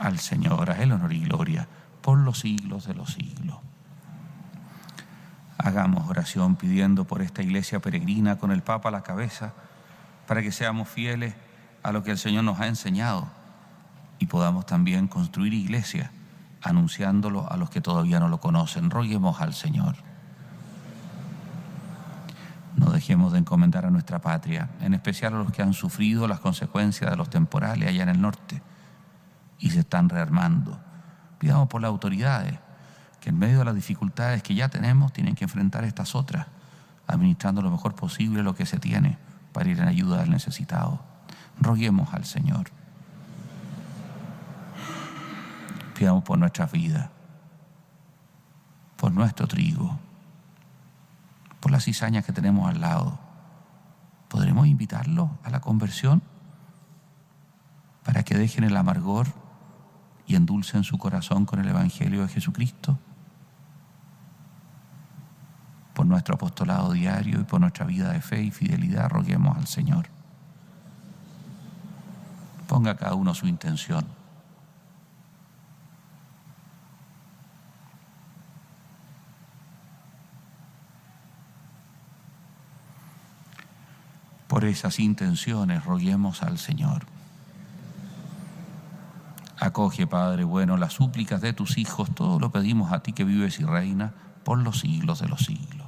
al Señor, a Él honor y gloria por los siglos de los siglos. Hagamos oración pidiendo por esta iglesia peregrina con el Papa a la cabeza, para que seamos fieles a lo que el Señor nos ha enseñado y podamos también construir iglesias anunciándolo a los que todavía no lo conocen. Roguemos al Señor. No dejemos de encomendar a nuestra patria, en especial a los que han sufrido las consecuencias de los temporales allá en el norte y se están rearmando. Pidamos por las autoridades que en medio de las dificultades que ya tenemos tienen que enfrentar estas otras, administrando lo mejor posible lo que se tiene para ir en ayuda del necesitado. Roguemos al Señor. Pidamos por nuestras vidas, por nuestro trigo, por las cizañas que tenemos al lado. ¿Podremos invitarlos a la conversión para que dejen el amargor y endulcen su corazón con el Evangelio de Jesucristo? Por nuestro apostolado diario y por nuestra vida de fe y fidelidad, roguemos al Señor. Ponga cada uno su intención. Por esas intenciones, roguemos al Señor. Acoge, Padre bueno, las súplicas de tus hijos, todo lo pedimos a ti que vives y reinas por los siglos de los siglos.